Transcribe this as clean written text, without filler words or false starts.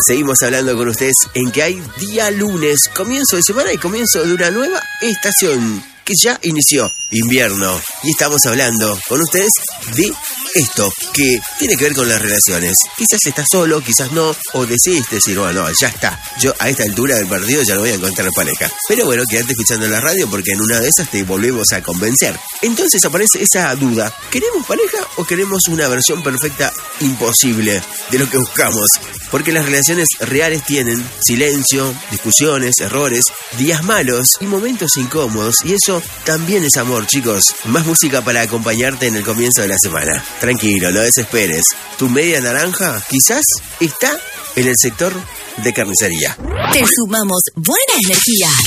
Seguimos hablando con ustedes en que hay día lunes, comienzo de semana y comienzo de una nueva estación que ya inició, invierno. Y estamos hablando con ustedes de esto, que tiene que ver con las relaciones. Quizás estás solo, quizás no, o decidiste decir, bueno, no, ya está. Yo a esta altura del partido ya no voy a encontrar pareja. Pero bueno, quédate escuchando la radio porque en una de esas te volvemos a convencer. Entonces aparece esa duda. ¿Queremos pareja o queremos una versión perfecta imposible de lo que buscamos? Porque las relaciones reales tienen silencio, discusiones, errores, días malos y momentos incómodos. Y eso también es amor, chicos. Más música para acompañarte en el comienzo de la semana. Tranquilo, no desesperes. Tu media naranja quizás está en el sector de carnicería. Te sumamos buena energía.